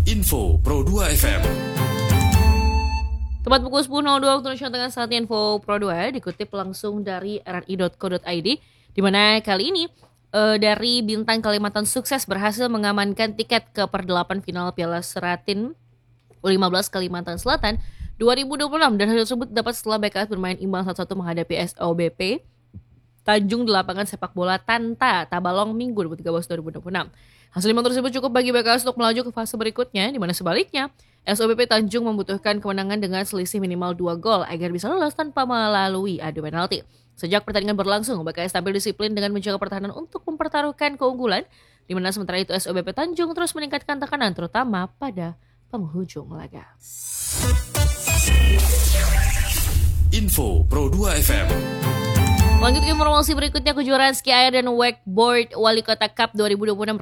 Info Pro 2 FM. Tepat pukul 10.02 waktu Indonesia Tengah, saatnya Info Pro 2 dikutip langsung dari rri.co.id, di mana kali ini dari Bintang Kalimantan sukses berhasil mengamankan tiket ke per-8 final Piala Seratin U15 Kalimantan Selatan 2026, dan hasil tersebut dapat setelah BKS bermain imbang 1-1 menghadapi SOBP Tanjung di lapangan sepak bola Tanta Tabalong Minggu 13/2026. Hasil imbang tersebut cukup bagi BKS untuk melaju ke fase berikutnya, di mana sebaliknya SOBP Tanjung membutuhkan kemenangan dengan selisih minimal 2 gol agar bisa lolos tanpa melalui adu penalti. Sejak pertandingan berlangsung, BKS tampil disiplin dengan menjaga pertahanan untuk mempertaruhkan keunggulan, di mana sementara itu SOBP Tanjung terus meningkatkan tekanan terutama pada penghujung laga. Info Pro 2 FM. Lanjut ke informasi berikutnya, kejuaraan ski air dan wakeboard Wali Kota Cup 2026